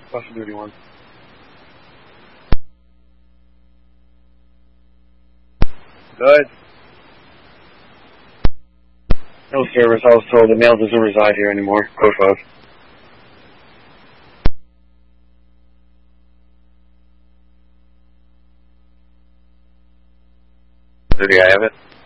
Possibility 1. Good. No service. I was told the mail doesn't reside here anymore. Code 5. City, I have it.